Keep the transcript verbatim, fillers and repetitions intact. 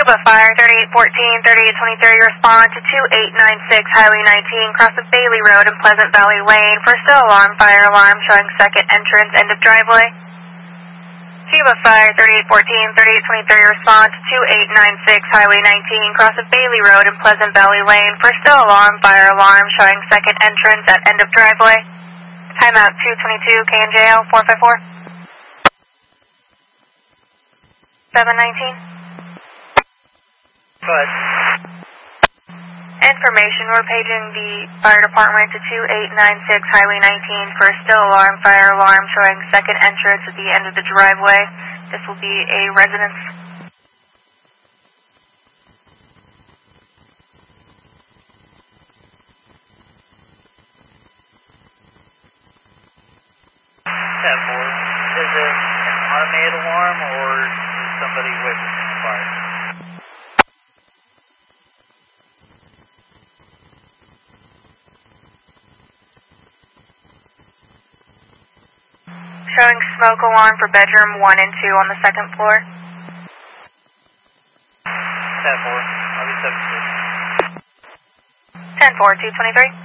Cuba Fire, thirty-eight fourteen, thirty-eight twenty-three, respond to two eight nine six, Highway nineteen, cross of Bailey Road and Pleasant Valley Lane. First alarm, fire alarm, showing second entrance, end of driveway. Cuba Fire, thirty-eight fourteen, thirty-eight twenty-three, respond to two eight nine six, Highway nineteen, cross of Bailey Road and Pleasant Valley Lane. First alarm, fire alarm, showing second entrance at end of driveway. Timeout two twenty-two, K N J L, four five four. seven nineteen. Good. Information, we're paging the fire department to two eight nine six Highway nineteen for a still alarm, fire alarm showing second entrance at the end of the driveway. This will be a residence. ten four. Is it an automated alarm or is somebody witnessing the fire? Showing smoke alarm for bedroom one and two on the second floor. ten four. I'll be seven six. ten four, two twenty-three.